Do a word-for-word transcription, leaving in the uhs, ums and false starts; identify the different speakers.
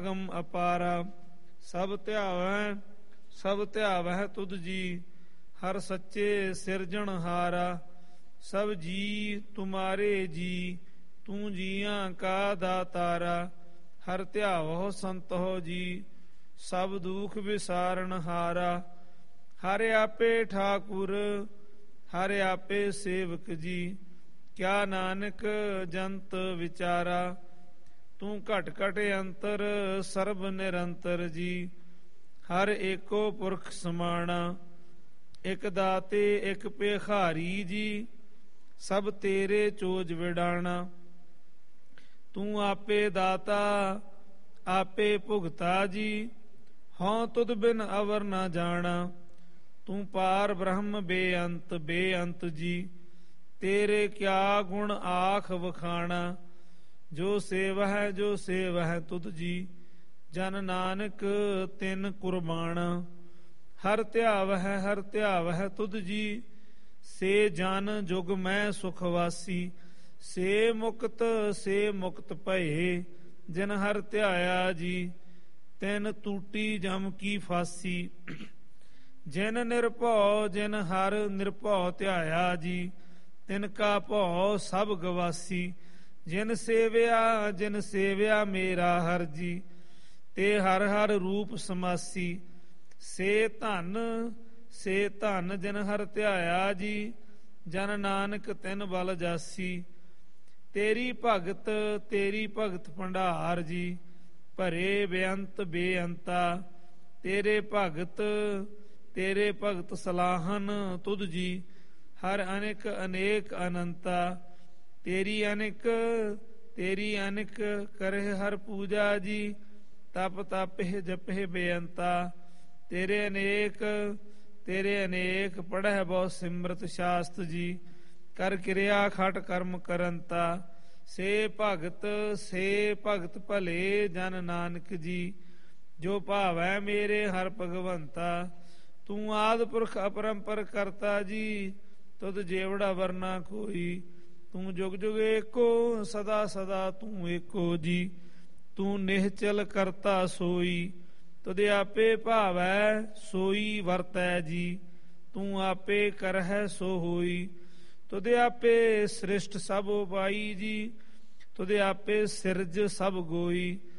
Speaker 1: ਗਮ ਅਪਾਰਾ ਸਭ ਧਿਆਵੈ ਸਭ ਧਿਆਵੈ ਤੁਧ ਜੀ। ਹਰ ਸੱਚੇ ਸਿਰਜਣਹਾਰਾ ਸਭ ਜੀ ਤੁਮਾਰੇ ਜੀ। ਤੂੰ ਜੀਆਂ ਕਾ ਦਾਤਾਰਾ ਹਰ ਧਿਆਵੋ ਸੰਤੋ ਜੀ। ਸਭ ਦੁਖ ਵਿਸਾਰਨਹਾਰਾ ਹਰ ਆਪੇ ਠਾਕੁਰ ਹਰ ਆਪੇ ਸੇਵਕ ਜੀ। ਕਿਆ ਨਾਨਕ ਜੰਤ ਵਿਚਾਰਾ ਤੂੰ ਘਟ ਘਟ ਅੰਤਰ ਸਰਬ ਨਿਰੰਤਰ ਜੀ। ਹਰ ਏਕੋ ਪੁਰਖ ਸਮਾਣਾ ਇਕ ਦਾਤੇ ਇਕ ਭੇਖਾਰੀ ਜੀ। ਸਭ ਤੇਰੇ ਚੋਜ ਵਿਡਾਣਾ ਤੂੰ ਆਪੇ ਦਾਤਾ ਆਪੇ ਭੁਗਤਾ ਜੀ। ਹਉ ਤੁਧ ਬਿਨ ਅਵਰ ਨਾ ਜਾਣਾ ਤੂੰ ਪਾਰ ਬ੍ਰਹਮ ਬੇਅੰਤ ਬੇਅੰਤ ਜੀ। ਤੇਰੇ ਕਿਆ ਗੁਣ ਆਖ ਵਖਾਣਾ ਜੋ ਸੇਵ ਹੈ ਜੋ ਸੇਵ ਹੈ ਤੁਧ ਜੀ। ਜਨ ਨਾਨਕ ਤਿਨ ਕੁਰਬਾਣਾ ਹਰ ਧਿਆਵ ਹੈ ਹਰ ਧਿਆਵ ਹੈ ਤੁਧ ਜੀ। ਸੇ ਜਨ ਜੁਗ ਮੈਂ ਸੁਖ ਵਾਸੀ ਸੇ ਮੁਕਤ ਸੇ ਮੁਕਤ ਭਏ। ਜਿਨ ਹਰ ਧਿਆਇਆ ਜੀ ਤਿਨ ਟੂਟੀ ਜਮ ਕੀ ਫਾਸੀ। ਜਿਨ ਨਿਰਭਉ ਜਿਨ ਹਰ ਨਿਰਭਉ ਧਿਆਇਆ ਜੀ ਤਿਨ ਕਾ ਭਉ ਸਭ ਗਵਾਸੀ। ਜਿਨ ਸੇਵਿਆ ਜਿਨ ਸੇਵਿਆ ਮੇਰਾ ਹਰ ਜੀ ਤੇ ਹਰ ਹਰ ਰੂਪ ਸਮਾਸੀ। ਸੇ ਧਨ ਸੇ ਧਨ ਜਿਨ ਹਰ ਧਿਆਇਆ ਜੀ ਜਨ ਨਾਨਕ ਤਿਨ ਬਲ ਜਾਸੀ। ਤੇਰੀ ਭਗਤ ਤੇਰੀ ਭਗਤ ਭੰਡਾਰ ਜੀ ਭਰੇ ਬੇਅੰਤ ਬੇਅੰਤਾ। ਤੇਰੇ ਭਗਤ ਤੇਰੇ ਭਗਤ ਸਲਾਹਨ ਤੁਧ ਜੀ ਹਰ ਅਨੇਕ ਅਨੇਕ ਅਨੰਤਾ। ਤੇਰੀ ਅਨੇਕ ਤੇਰੀ ਅਨੇਕ ਕਰਹਿ ਹਰ ਪੂਜਾ ਜੀ। ਤਪ ਤਪਹਿ ਜਪਹਿ ਬੇਅੰਤਾ। ਤੇਰੇ ਅਨੇਕ ਤੇਰੇ ਅਨੇਕ ਪੜ੍ਹੈ ਬਹੁ ਸਿਮਰਤ ਸ਼ਾਸਤ ਜੀ। ਕਰ ਕਿਰਿਆ ਖਟ ਕਰਮ ਕਰੰਤਾ। ਸੇ ਭਗਤ ਸੇ ਭਗਤ ਭਲੇ ਜਨ ਨਾਨਕ ਜੀ। ਜੋ ਭਾਵੈ ਮੇਰੇ ਹਰ ਭਗਵੰਤਾ। ਤੂੰ ਆਦਿ ਪੁਰਖ ਅਪਰੰਪਰ ਕਰਤਾ ਜੀ ਤੁਧ ਜੇਵੜਾ ਵਰਨਾ ਕੋਈ। ਤੂੰ ਜੁਗ ਜੁਗ ਏਕੋ ਸਦਾ ਸਦਾ ਤੂੰ ਏਕੋ ਜੀ। ਤੂੰ ਨਿਹਚਲ ਕਰਤਾ ਸੋਈ ਤੁਧ ਆਪੇ ਭਾਵੈ ਸੋਈ ਵਰਤੈ ਜੀ। ਤੂੰ ਆਪੇ ਕਰਹਿ ਸੋ ਹੋਈ ਤੁਧ ਆਪੇ ਸ੍ਰਿਸ਼ਟ ਸਭ ਉਪਾਈ ਜੀ। ਤੁਧ ਆਪੇ ਸਿਰਜ ਸਭ ਗੋਈ।